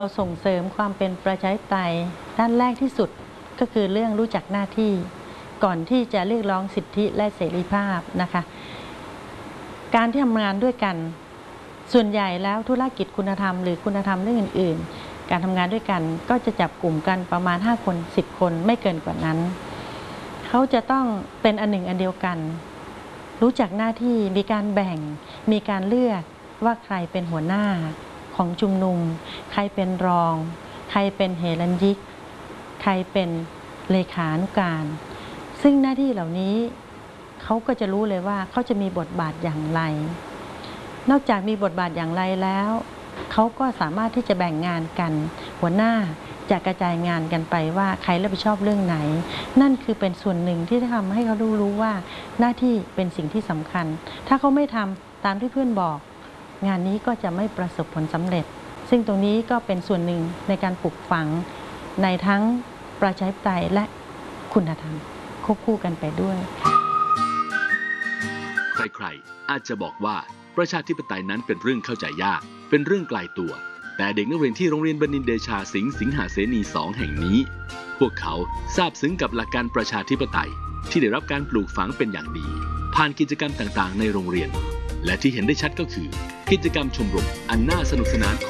เราส่งเสริมความเป็นประชาธิปไตยด้านแรกที่สุดก็คือเรื่องรู้จักหน้าที่ก่อนที่จะเรียกร้องสิทธิและเสรีภาพนะคะการที่ทำงานด้วยกันส่วนใหญ่แล้วธุรกิจคุณธรรมหรือคุณธรรมเรื่องอื่นๆการทำงานด้วยกันก็จะจับกลุ่มกันประมาณ5 คน10 คนไม่เกินกว่านั้นเขาจะต้องเป็นอันหนึ่งอันเดียวกันรู้จักหน้าที่มีการแบ่งมีการเลือกว่าใครเป็นหัวหน้าของชุมนุมใครเป็นรองใครเป็นเฮรัญยิกใครเป็นเลขานุการซึ่งหน้าที่เหล่านี้เขาก็จะรู้เลยว่าเขาจะมีบทบาทอย่างไรนอกจากมีบทบาทอย่างไรแล้วเขาก็สามารถที่จะแบ่งงานกันหัวหน้าจะกระจายงานกันไปว่าใครรับผิดชอบเรื่องไหนนั่นคือเป็นส่วนหนึ่งที่ทำให้เขารู้ว่าหน้าที่เป็นสิ่งที่สำคัญถ้าเขาไม่ทำตามที่เพื่อนบอกงานนี้ก็จะไม่ประสบผลสำเร็จซึ่งตรงนี้ก็เป็นส่วนหนึ่งในการปลูกฝังในทั้งประชาธิปไตยและคุณธรรมควบคู่กันไปด้วยใครๆอาจจะบอกว่าประชาธิปไตยนั้นเป็นเรื่องเข้าใจยากเป็นเรื่องไกลตัวแต่เด็กนักเรียนที่โรงเรียนบดินทร์เดชาสิงห์สิงหาเสนี2แห่งนี้พวกเขาซาบซึ้งกับหลักการประชาธิปไตยที่ได้รับการปลูกฝังเป็นอย่างดีผ่านกิจกรรมต่างๆในโรงเรียนและที่เห็นได้ชัดก็คือกิจกรรมชมรมอันน่าสนุกสนานของ